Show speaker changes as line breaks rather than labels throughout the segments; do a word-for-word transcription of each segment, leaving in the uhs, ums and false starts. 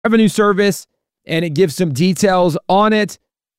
Revenue Service, and it gives some details on it.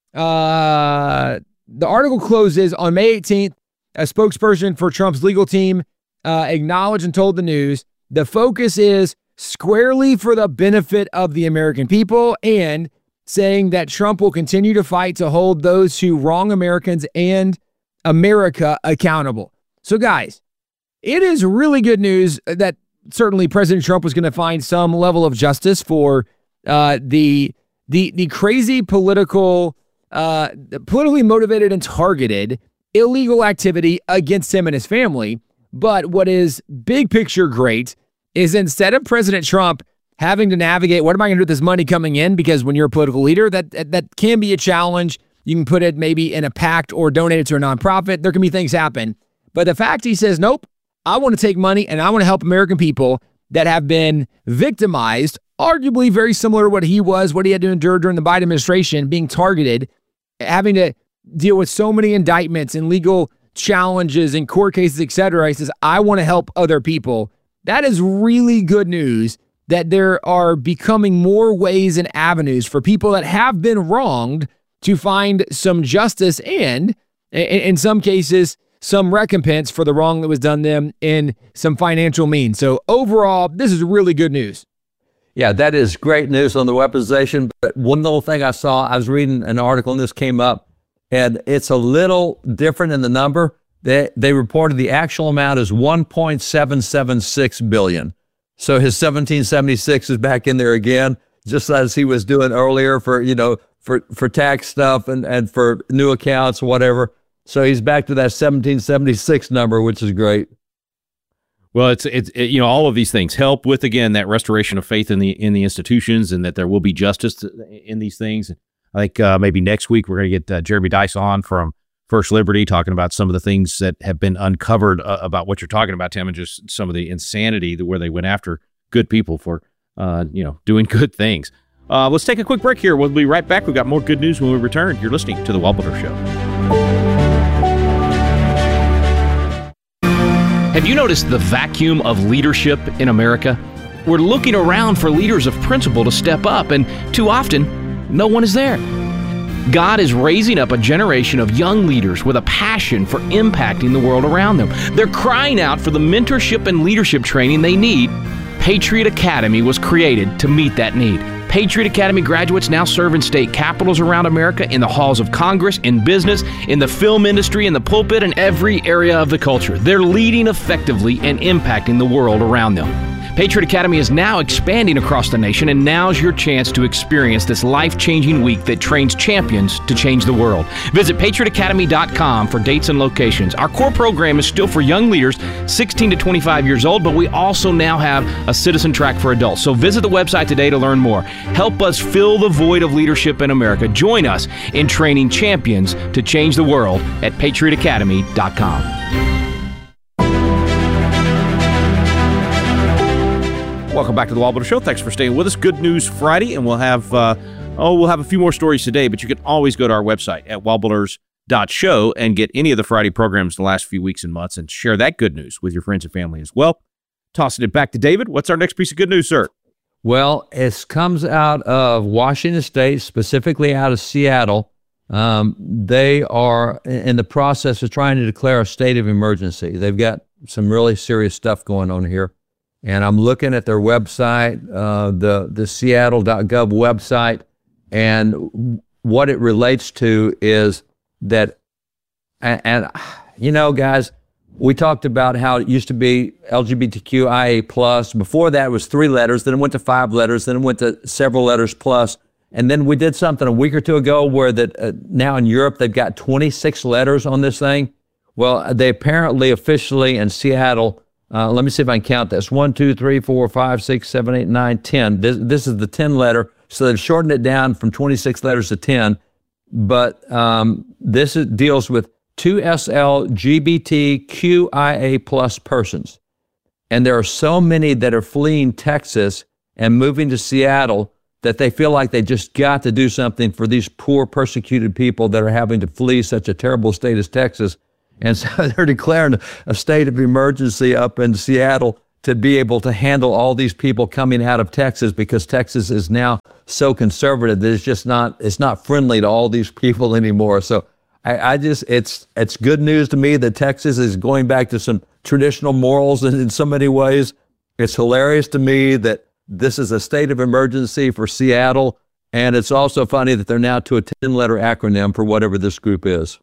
Uh, the article closes on May eighteenth. A spokesperson for Trump's legal team uh, acknowledged and told the news, the focus is squarely for the benefit of the American people, and saying that Trump will continue to fight to hold those who wrong Americans and America accountable. So guys, it is really good news that certainly President Trump was going to find some level of justice for uh, the the the crazy political, uh, politically motivated and targeted illegal activity against him and his family. But what is big picture great is instead of President Trump having to navigate, what am I going to do with this money coming in? Because when you're a political leader, that, that that can be a challenge. You can put it maybe in a PAC or donate it to a nonprofit. There can be things happen. But the fact he says, nope, I want to take money and I want to help American people that have been victimized, arguably very similar to what he was, what he had to endure during the Biden administration, being targeted, having to deal with so many indictments and legal challenges and court cases, et cetera. He says, I want to help other people. That is really good news that there are becoming more ways and avenues for people that have been wronged to find some justice and, in some cases, some recompense for the wrong that was done them in some financial means. So overall, this is really good news.
Yeah, that is great news on the weaponization. But one little thing I saw, I was reading an article and this came up, and it's a little different in the number. They, they reported the actual amount is one point seven seven six billion dollars. So his seventeen seventy-six is back in there again, just as he was doing earlier for, you know, for, for tax stuff and, and for new accounts or whatever. So he's back to that seventeen seventy-six number, which is great.
Well, it's it's it, you know, all of these things help with, again, that restoration of faith in the in the institutions and that there will be justice in these things. I think uh, maybe next week we're going to get uh, Jeremy Dice on from First Liberty talking about some of the things that have been uncovered uh, about what you're talking about, Tim, and just some of the insanity that where they went after good people for uh, you know doing good things. Uh, let's take a quick break here. We'll be right back. We've got more good news when we return. You're listening to The Wall Builder Show.
Have you noticed the vacuum of leadership in America? We're looking around for leaders of principle to step up, and too often, no one is there. God is raising up a generation of young leaders with a passion for impacting the world around them. They're crying out for the mentorship and leadership training they need. Patriot Academy was created to meet that need. Patriot Academy graduates now serve in state capitals around America, in the halls of Congress, in business, in the film industry, in the pulpit, and every area of the culture. They're leading effectively and impacting the world around them. Patriot Academy is now expanding across the nation, and now's your chance to experience this life-changing week that trains champions to change the world. Visit patriot academy dot com for dates and locations. Our core program is still for young leaders sixteen to twenty-five years old, but we also now have a citizen track for adults. So visit the website today to learn more. Help us fill the void of leadership in America. Join us in training champions to change the world at patriot academy dot com.
Welcome back to the Wall Builder Show. Thanks for staying with us. Good News Friday, and we'll have uh, oh we'll have a few more stories today. But you can always go to our website at wall builders dot show and get any of the Friday programs the last few weeks and months, and share that good news with your friends and family as well. Tossing it back to David. What's our next piece of good news, sir?
Well, it comes out of Washington State, specifically out of Seattle. Um, they are in the process of trying to declare a state of emergency. They've got some really serious stuff going on here. And I'm looking at their website, uh, the, the seattle dot gov website, and what it relates to is that, and, and you know, guys, we talked about how it used to be L G B T Q I A plus. Before that, it was three letters. Then it went to five letters. Then it went to several letters plus. And then we did something a week or two ago where that uh, now in Europe, they've got twenty-six letters on this thing. Well, they apparently officially in Seattle, uh, let me see if I can count this. One, two, three, four, five, six, seven, eight, nine, ten. This, this is the ten letter. So they've shortened it down from twenty-six letters to ten. But um, this is, deals with two S L G B T Q I A plus persons. And there are so many that are fleeing Texas and moving to Seattle that they feel like they just got to do something for these poor persecuted people that are having to flee such a terrible state as Texas. And so they're declaring a state of emergency up in Seattle to be able to handle all these people coming out of Texas, because Texas is now so conservative that it's just not, it's not friendly to all these people anymore. So I, I just, it's, it's good news to me that Texas is going back to some traditional morals in, in so many ways. It's hilarious to me that this is a state of emergency for Seattle. And it's also funny that they're now to a ten-letter acronym for whatever this group is.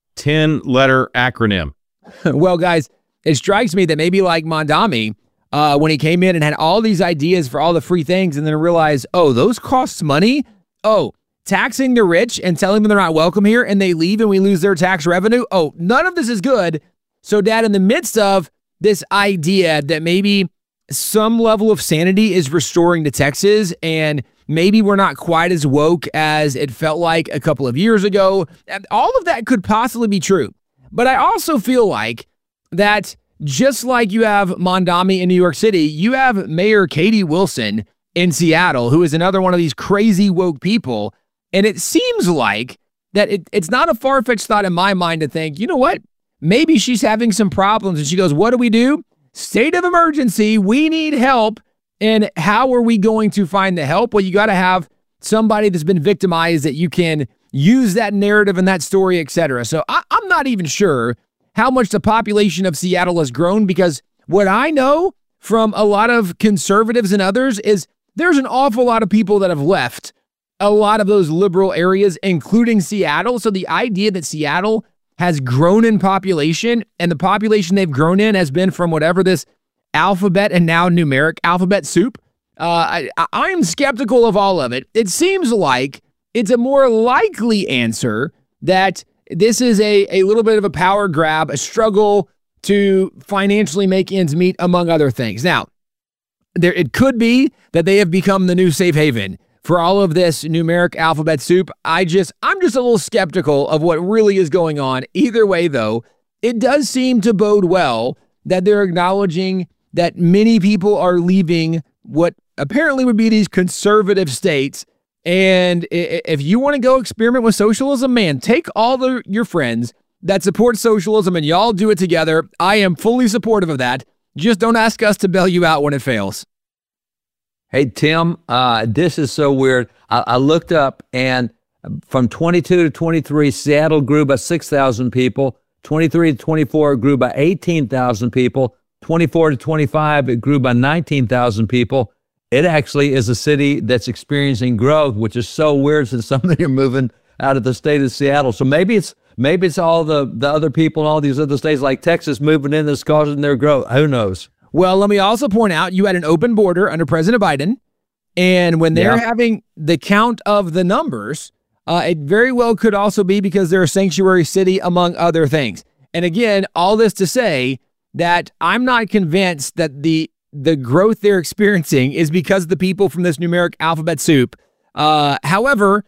ten-letter acronym.
Well, guys, it strikes me that maybe like Mondami, uh, when he came in and had all these ideas for all the free things and then realized, oh, those cost money? Oh, taxing the rich and telling them they're not welcome here and they leave and we lose their tax revenue? Oh, none of this is good. So, Dad, in the midst of this idea that maybe some level of sanity is restoring to Texas and maybe we're not quite as woke as it felt like a couple of years ago, all of that could possibly be true. But I also feel like that just like you have Mondami in New York City, you have Mayor Katie Wilson in Seattle, who is another one of these crazy woke people. And it seems like that it, it's not a far-fetched thought in my mind to think, you know what? Maybe she's having some problems. And she goes, what do we do? State of emergency. We need help. And how are we going to find the help? Well, you got to have somebody that's been victimized that you can use that narrative and that story, et cetera. So I, I'm not even sure how much the population of Seattle has grown, because what I know from a lot of conservatives and others is there's an awful lot of people that have left a lot of those liberal areas, including Seattle. So the idea that Seattle has grown in population and the population they've grown in has been from whatever this alphabet and now numeric alphabet soup, uh, I, I'm skeptical of all of it. It seems like it's a more likely answer that this is a, a little bit of a power grab, a struggle to financially make ends meet, among other things. Now, there it could be that they have become the new safe haven for all of this numeric alphabet soup. I just, I'm just a little skeptical of what really is going on. Either way, though, it does seem to bode well that they're acknowledging that many people are leaving what apparently would be these conservative states. And if you want to go experiment with socialism, man, take all the, your friends that support socialism and y'all do it together. I am fully supportive of that. Just don't ask us to bail you out when it fails.
Hey, Tim, uh, this is so weird. I, I looked up, and from twenty-two to twenty-three, Seattle grew by six thousand people. twenty-three to twenty-four, it grew by eighteen thousand people. twenty-four to twenty-five, it grew by nineteen thousand people. It actually is a city that's experiencing growth, which is so weird since some of them are moving out of the state of Seattle. So maybe it's maybe it's all the, the other people in all these other states like Texas moving in that's causing their growth. Who knows?
Well, let me also point out you had an open border under President Biden. And when they're
Yeah.
having the count of the numbers, uh, it very well could also be because they're a sanctuary city, among other things. And again, all this to say that I'm not convinced that the the growth they're experiencing is because of the people from this numeric alphabet soup. Uh, however,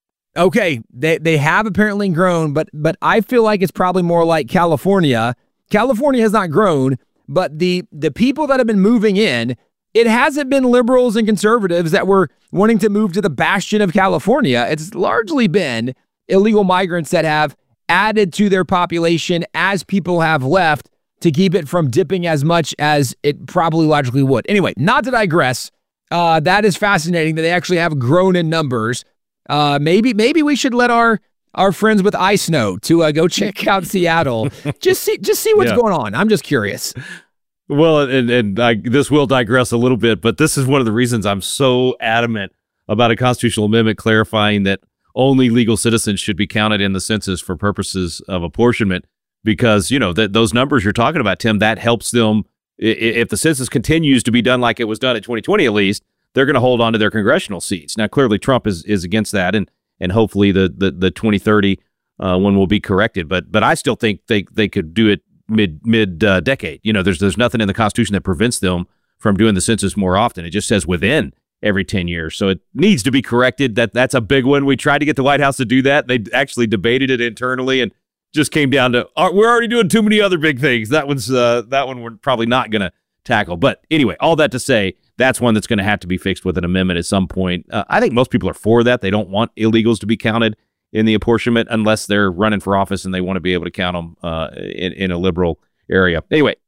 okay, they, they have apparently grown, but but I feel like it's probably more like California. California has not grown, but the the people that have been moving in, it hasn't been liberals and conservatives that were wanting to move to the bastion of California. It's largely been illegal migrants that have added to their population as people have left to keep it from dipping as much as it probably logically would. Anyway, not to digress, uh, that is fascinating that they actually have grown in numbers. Uh, maybe maybe we should let our our friends with Ice know to uh, go check out Seattle. just see just see what's
Yeah.
going on. I'm just curious.
Well, and, and I, this will digress a little bit, but this is one of the reasons I'm so adamant about a constitutional amendment clarifying that only legal citizens should be counted in the census for purposes of apportionment, because, you know, that those numbers you're talking about, Tim, that helps them. I- If the census continues to be done like it was done in twenty twenty, at least, they're going to hold on to their congressional seats. Now, clearly, Trump is is against that, and and hopefully the the, the twenty thirty uh, one will be corrected. But but I still think they they could do it mid mid uh, decade. You know, there's there's nothing in the Constitution that prevents them from doing the census more often. It just says within every ten years. So it needs to be corrected. That that's a big one. We tried to get the White House to do that. They actually debated it internally and just came down to, "Oh, we're already doing too many other big things." That one's uh, that one we're probably not going to tackle. But anyway, all that to say, that's one that's going to have to be fixed with an amendment at some point. Uh, I think most people are for that. They don't want illegals to be counted in the apportionment unless they're running for office and they want to be able to count them uh, in, in a liberal area. Anyway,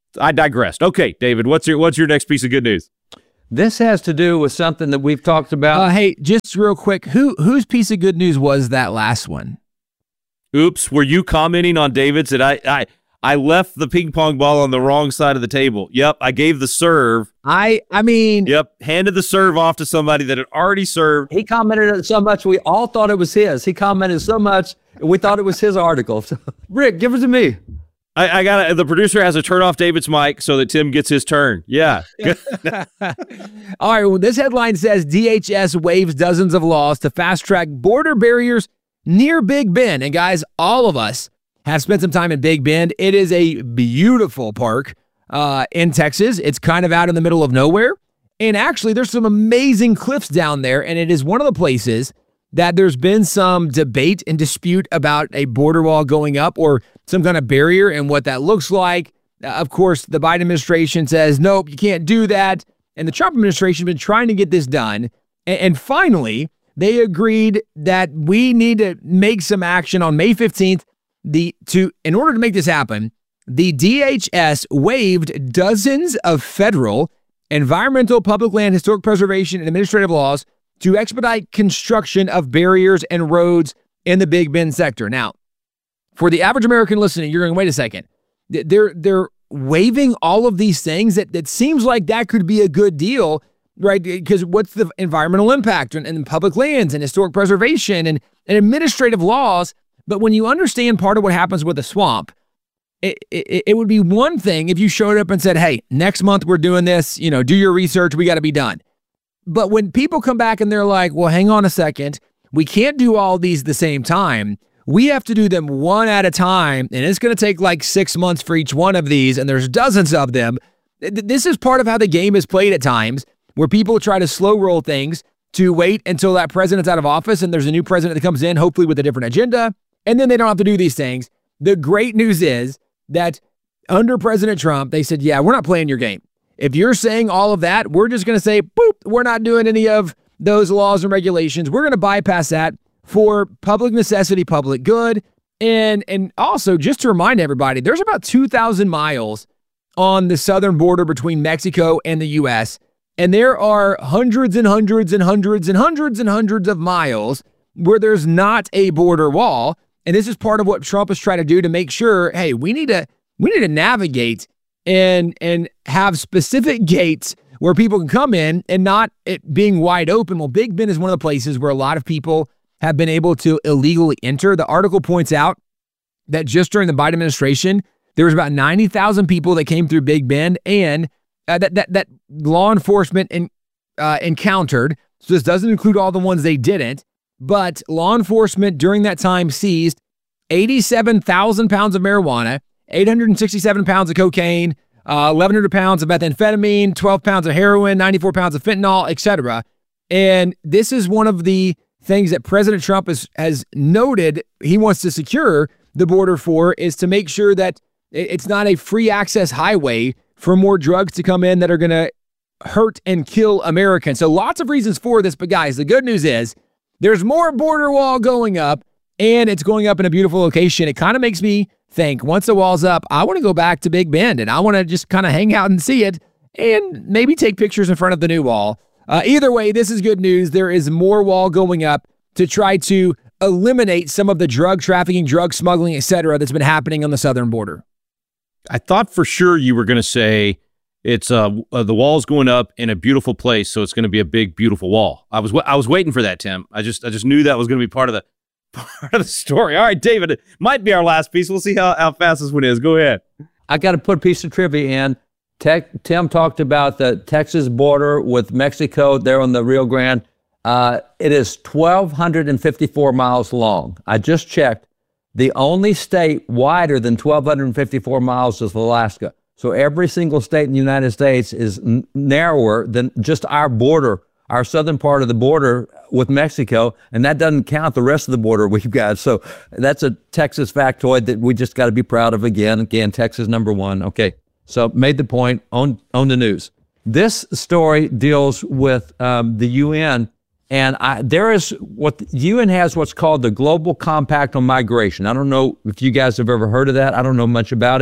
I digressed. Okay, David, what's your what's your next piece of good news?
This has to do with something that we've talked about.
Uh, hey, just real quick, who whose piece of good news was that last one?
Oops, were you commenting on David's? That I, I I left the ping pong ball on the wrong side of the table. Yep, I gave the serve.
I I mean,
Yep, handed the serve off to somebody that had already served.
He commented it so much, we all thought it was his. He commented so much, we thought it was his article. So, Rick, give it to me.
I, I got the producer has to turn off David's mic so that Tim gets his turn. Yeah.
All right. Well, this headline says D H S waives dozens of laws to fast track border barriers near Big Bend. And guys, all of us have spent some time in Big Bend. It is a beautiful park uh, in Texas. It's kind of out in the middle of nowhere. And actually, there's some amazing cliffs down there. And it is one of the places that there's been some debate and dispute about a border wall going up or some kind of barrier and what that looks like. Uh, of course, the Biden administration says, nope, you can't do that. And the Trump administration has been trying to get this done. And, and finally, they agreed that we need to make some action on May fifteenth. The to in order to make this happen, the D H S waived dozens of federal environmental, public land, historic preservation, and administrative laws to expedite construction of barriers and roads in the Big Bend sector. Now, for the average American listening, you're going, wait a second. They're they're waiving all of these things that that seems like that could be a good deal, right? Because what's the environmental impact and, and public lands and historic preservation and, and administrative laws? But when you understand part of what happens with a swamp, it, it, it would be one thing if you showed up and said, hey, next month we're doing this, you know, do your research, we got to be done. But when people come back and they're like, well, hang on a second, we can't do all these at the same time. We have to do them one at a time, and it's going to take like six months for each one of these, and there's dozens of them. This is part of how the game is played at times, where people try to slow roll things to wait until that president's out of office and there's a new president that comes in, hopefully with a different agenda, and then they don't have to do these things. The great news is that under President Trump, they said, yeah, we're not playing your game. If you're saying all of that, we're just going to say, boop, we're not doing any of those laws and regulations. We're going to bypass that for public necessity, public good. And and also, just to remind everybody, there's about two thousand miles on the southern border between Mexico and the U S, and there are hundreds and hundreds and hundreds and hundreds and hundreds of miles where there's not a border wall. And this is part of what Trump is trying to do to make sure, hey, we need to we need to navigate and and have specific gates where people can come in and not it being wide open. Well, Big Bend is one of the places where a lot of people have been able to illegally enter. The article points out that just during the Biden administration, there was about ninety thousand people that came through Big Bend and uh, that, that that law enforcement in, uh, encountered. So this doesn't include all the ones they didn't, but law enforcement during that time seized eighty-seven thousand pounds of marijuana, eight hundred sixty-seven pounds of cocaine, uh, eleven hundred pounds of methamphetamine, twelve pounds of heroin, ninety-four pounds of fentanyl, et cetera. And this is one of the things that President Trump has, has noted he wants to secure the border for, is to make sure that it's not a free access highway for more drugs to come in that are going to hurt and kill Americans. So lots of reasons for this. But guys, the good news is there's more border wall going up, and it's going up in a beautiful location. It kind of makes me think, once the wall's up, I want to go back to Big Bend and I want to just kind of hang out and see it and maybe take pictures in front of the new wall. Uh, either way, this is good news. There is more wall going up to try to eliminate some of the drug trafficking, drug smuggling, et cetera, that's been happening on the southern border.
I thought for sure you were going to say it's uh, uh, the wall's going up in a beautiful place, so it's going to be a big, beautiful wall. I was I was waiting for that, Tim. I just I just knew that was going to be part of the part of the story. All right, David, it might be our last piece. We'll see how, how fast this one is. Go ahead.
I got to put a piece of trivia in. Tech, Tim talked about the Texas border with Mexico there on the Rio Grande. Uh, it is one thousand two hundred fifty-four miles long. I just checked. The only state wider than one thousand two hundred fifty-four miles is Alaska. So every single state in the United States is n- narrower than just our border, our southern part of the border with Mexico, and that doesn't count the rest of the border we've got. So that's a Texas factoid that we just got to be proud of again. Again, Texas number one. Okay. So made the point on, on the news. This story deals with um, the U N, and I, there is what the U N has what's called the Global Compact on Migration. I don't know if you guys have ever heard of that. I don't know much about it.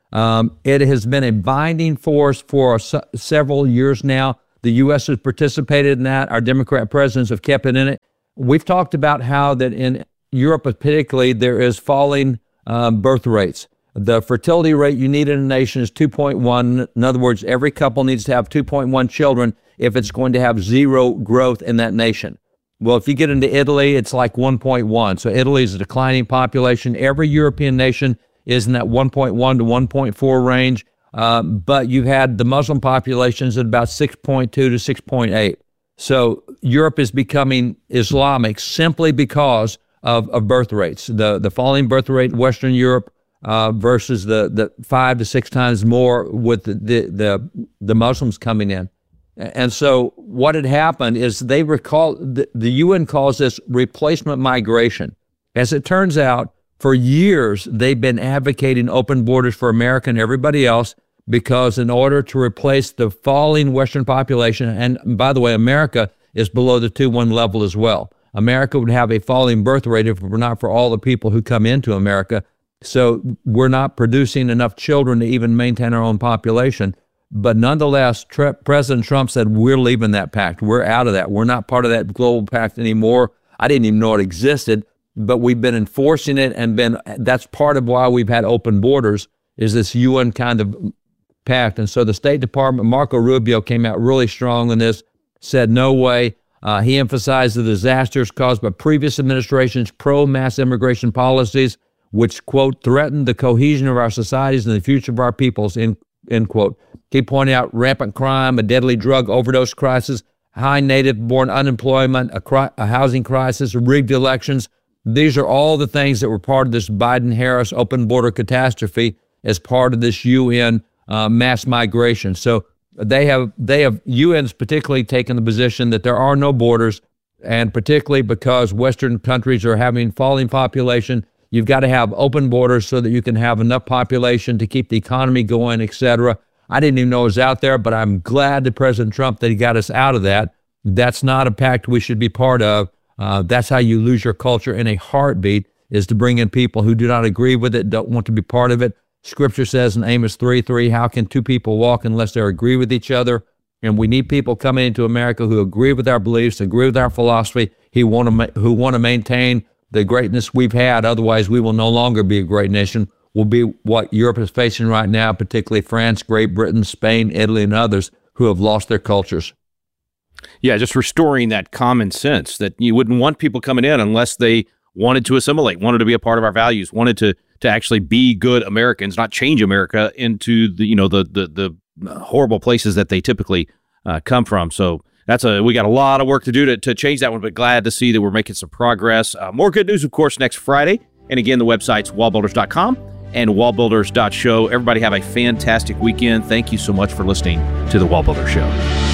Um, it has been a binding force for se- several years now. The U S has participated in that. Our Democrat presidents have kept it in it. We've talked about how that in Europe particularly, there is falling um, birth rates. The fertility rate you need in a nation is two point one. In other words, every couple needs to have two point one children if it's going to have zero growth in that nation. Well, if you get into Italy, it's like one point one. So Italy is a declining population. Every European nation is in that one point one to one point four range. Um, but you've had the Muslim populations at about six point two to six point eight. So Europe is becoming Islamic simply because of, of birth rates. The the falling birth rate in Western Europe uh, versus the, the five to six times more with the, the, the, the Muslims coming in. And so what had happened is they recall, the, the U N calls this replacement migration. As it turns out, for years, they've been advocating open borders for America and everybody else because in order to replace the falling Western population, and by the way, America is below the two one level as well. America would have a falling birth rate if it were not for all the people who come into America. So we're not producing enough children to even maintain our own population. But nonetheless, Tre- President Trump said, we're leaving that pact. We're out of that. We're not part of that global pact anymore. I didn't even know it existed, but we've been enforcing it and been, that's part of why we've had open borders, is this U N kind of pact. And so the State Department, Marco Rubio came out really strong on this, said no way. Uh, he emphasized the disasters caused by previous administrations' pro-mass immigration policies, which, quote, threatened the cohesion of our societies and the future of our peoples, end, end quote. He pointed out rampant crime, a deadly drug overdose crisis, high native-born unemployment, a, cri- a housing crisis, rigged elections. These are all the things that were part of this Biden-Harris open border catastrophe as part of this U N uh, mass migration. So they have, they have, U N's particularly taken the position that there are no borders, and particularly because Western countries are having falling population, you've got to have open borders so that you can have enough population to keep the economy going, et cetera. I didn't even know it was out there, but I'm glad that President Trump, that he got us out of that. That's not a pact we should be part of. Uh, that's how you lose your culture in a heartbeat, is to bring in people who do not agree with it, don't want to be part of it. Scripture says in Amos three three, how can two people walk unless they agree with each other? And we need people coming into America who agree with our beliefs, agree with our philosophy, who want to, ma- who want to maintain the greatness we've had. Otherwise, we will no longer be a great nation. We'll be what Europe is facing right now, particularly France, Great Britain, Spain, Italy, and others who have lost their cultures.
Yeah, just restoring that common sense that you wouldn't want people coming in unless they wanted to assimilate, wanted to be a part of our values, wanted to to actually be good Americans, not change America into the you know the the the horrible places that they typically uh, come from. So that's a we got a lot of work to do to to change that one, but glad to see that we're making some progress. Uh, more good news, of course, next Friday. And again, the website's wall builders dot com and wall builders dot show. Everybody have a fantastic weekend. Thank you so much for listening to the Wall Builder Show.